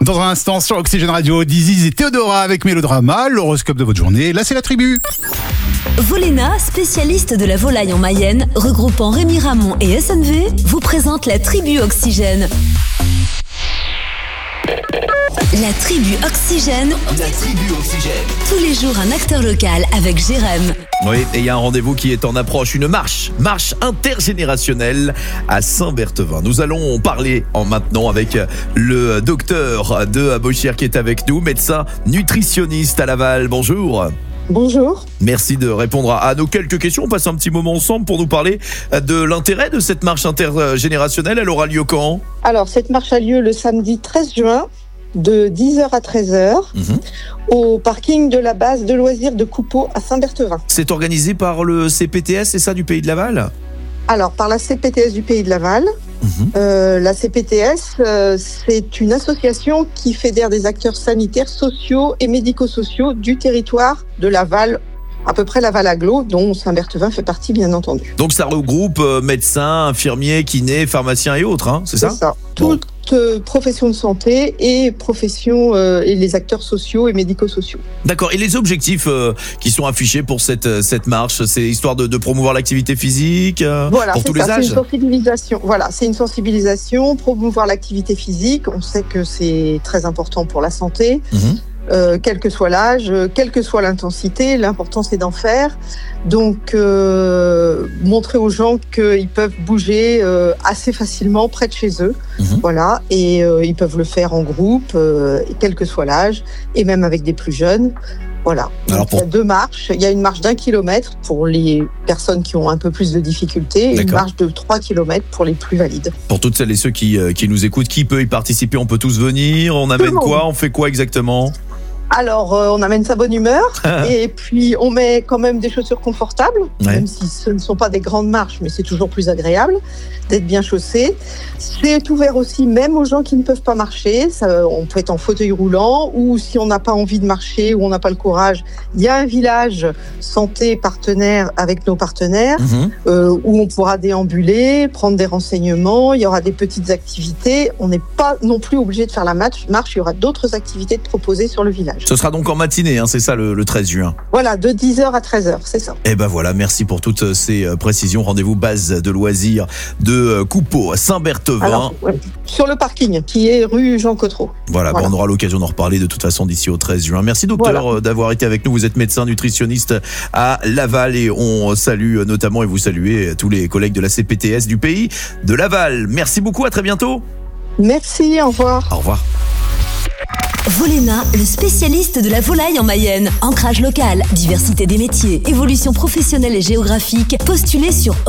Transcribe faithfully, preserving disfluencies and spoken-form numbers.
Dans un instant sur Oxygène Radio, Diziz et Théodora avec Mélodrama, l'horoscope de votre journée. Là, c'est la tribu. Volena, spécialiste de la volaille en Mayenne, regroupant Rémi Ramon et S N V, vous présente la tribu Oxygène. La tribu Oxygène. La tribu Oxygène. Tous les jours, un acteur local avec Jérém. Oui, et il y a un rendez-vous qui est en approche, une marche, marche intergénérationnelle à Saint-Berthevin. Nous allons parler en maintenant avec le docteur de Beauchère qui est avec nous, médecin nutritionniste à Laval. Bonjour. Bonjour. Merci de répondre à nos quelques questions. On passe un petit moment ensemble pour nous parler de l'intérêt de cette marche intergénérationnelle. Elle aura lieu quand ? Alors, cette marche a lieu le samedi treize juin. De dix heures à treize heures, mmh. au parking de la base de loisirs de Coupeau à Saint-Berthevin. C'est organisé par le C P T S, c'est ça, du Pays de Laval ? Alors, par la C P T S du Pays de Laval. Mmh. Euh, la C P T S, euh, c'est une association qui fédère des acteurs sanitaires, sociaux et médico-sociaux du territoire de Laval, à peu près Laval Agglo, dont Saint-Berthevin fait partie, bien entendu. Donc, ça regroupe euh, médecins, infirmiers, kinés, pharmaciens et autres, hein, c'est, c'est ça C'est ça. Bon. Tout professions de santé et professions euh, et les acteurs sociaux et médico-sociaux. D'accord. Et les objectifs euh, qui sont affichés pour cette cette marche, c'est histoire de, de promouvoir l'activité physique euh, voilà, pour tous ça, les âges. C'est une sensibilisation. Voilà, c'est une sensibilisation, promouvoir l'activité physique. On sait que c'est très important pour la santé. Mmh. Euh, quel que soit l'âge, quelle que soit l'intensité, l'important c'est d'en faire. Donc, euh, montrer aux gens qu'ils peuvent bouger euh, assez facilement près de chez eux, mmh. voilà, et euh, ils peuvent le faire en groupe, euh, quel que soit l'âge, et même avec des plus jeunes. Voilà. Alors pour... Il y a deux marches. Il y a une marche d'un kilomètre pour les personnes qui ont un peu plus de difficultés et une marche de trois kilomètres pour les plus valides. Pour toutes celles et ceux qui, euh, qui nous écoutent, qui peut y participer ? On peut tous venir ? On amène quoi ? On fait quoi exactement ? Alors, euh, on amène sa bonne humeur et puis on met quand même des chaussures confortables, ouais. même si ce ne sont pas des grandes marches, mais c'est toujours plus agréable d'être bien chaussé. C'est ouvert aussi même aux gens qui ne peuvent pas marcher. Ça, on peut être en fauteuil roulant ou si on n'a pas envie de marcher ou on n'a pas le courage, il y a un village santé partenaire avec nos partenaires mmh. euh, où on pourra déambuler, prendre des renseignements. Il y aura des petites activités. On n'est pas non plus obligé de faire la marche. Il y aura d'autres activités de proposer sur le village. Ce sera donc en matinée, hein, c'est ça le, le treize juin. Voilà, de dix heures à treize heures, c'est ça. Et ben voilà, merci pour toutes ces précisions. Rendez-vous base de loisirs de Coupeau à Saint-Berthevin. Alors, ouais, sur le parking, qui est rue Jean Cotreau. Voilà, voilà. Ben on aura l'occasion d'en reparler de toute façon d'ici au treize juin. Merci docteur voilà. d'avoir été avec nous. Vous êtes médecin nutritionniste à Laval et on salue notamment et vous saluez tous les collègues de la C P T S du Pays de Laval. Merci beaucoup, à très bientôt. Merci, au revoir. Au revoir. Volena, le spécialiste de la volaille en Mayenne. Ancrage local, diversité des métiers, évolution professionnelle et géographique. Postulez sur